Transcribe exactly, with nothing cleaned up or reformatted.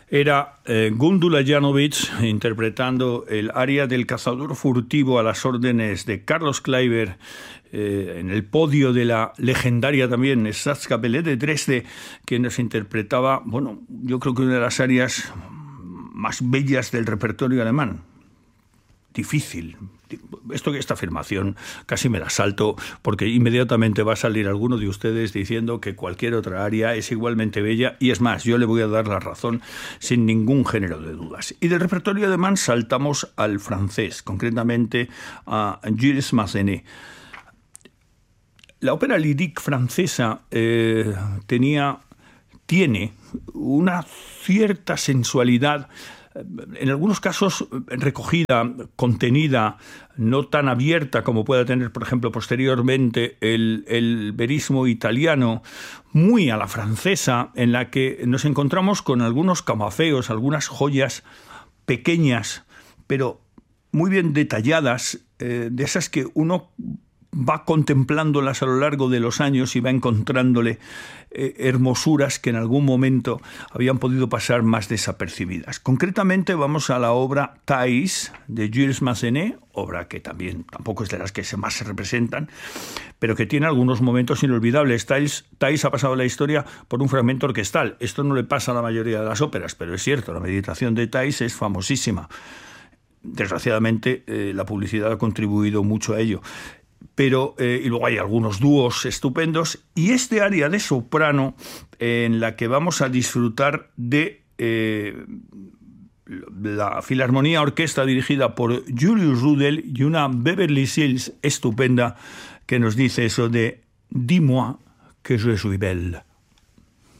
Era eh, Gundula Janowitz interpretando el aria del cazador furtivo a las órdenes de Carlos Kleiber eh, en el podio de la legendaria también Staatskapelle de Dresde, que nos interpretaba, bueno, yo creo que una de las arias más bellas del repertorio alemán. Difícil. Esto, esta afirmación casi me la salto porque inmediatamente va a salir alguno de ustedes diciendo que cualquier otra aria es igualmente bella, y es más, yo le voy a dar la razón sin ningún género de dudas. Y del repertorio alemán saltamos al francés, concretamente a Jules Massenet. La ópera lírica francesa eh, tenía, tiene una cierta sensualidad, en algunos casos recogida, contenida, no tan abierta como pueda tener, por ejemplo, posteriormente el, el verismo italiano, muy a la francesa, en la que nos encontramos con algunos camafeos, algunas joyas pequeñas, pero muy bien detalladas, eh, de esas que uno va contemplándolas a lo largo de los años y va encontrándole eh, hermosuras que en algún momento habían podido pasar más desapercibidas. Concretamente vamos a la obra Thais de Jules Massenet, obra que también tampoco es de las que más se representan, pero que tiene algunos momentos inolvidables. Thais, Thais ha pasado a la historia por un fragmento orquestal. Esto no le pasa a la mayoría de las óperas, pero es cierto, la meditación de Thais es famosísima. Desgraciadamente, eh, la publicidad ha contribuido mucho a ello. Pero, eh, y luego hay algunos dúos estupendos, y este aria de soprano eh, en la que vamos a disfrutar de eh, la Filarmonía Orquesta dirigida por Julius Rudel y una Beverly Sills estupenda que nos dice eso de «Dis-moi que je suis belle».